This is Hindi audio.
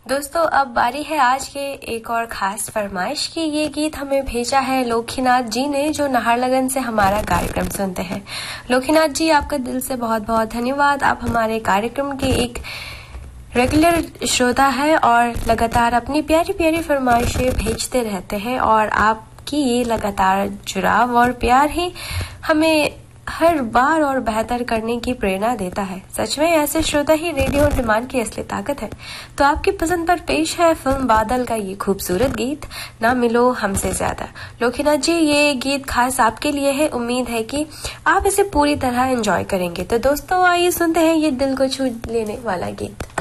दोस्तों अब बारी है आज के एक और खास फरमाइश की। ये गीत हमें भेजा है लोकीनाथ जी ने, जो नाहरलगन से हमारा कार्यक्रम सुनते हैं। लोकीनाथ जी, आपका दिल से बहुत बहुत धन्यवाद। आप हमारे कार्यक्रम के एक रेगुलर श्रोता है और लगातार अपनी प्यारी प्यारी फरमाइशें भेजते रहते हैं, और आपकी ये लगातार जुड़ाव और प्यार ही हमें हर बार और बेहतर करने की प्रेरणा देता है। सच में ऐसे श्रोता ही रेडियो ऑन डिमांड की असली ताकत है। तो आपकी पसंद पर पेश है फिल्म बादल का ये खूबसूरत गीत, ना मिलो हमसे ज्यादा। लोकीनाथ जी, ये गीत खास आपके लिए है। उम्मीद है कि आप इसे पूरी तरह एंजॉय करेंगे। तो दोस्तों आइए सुनते हैं ये दिल को छू लेने वाला गीत।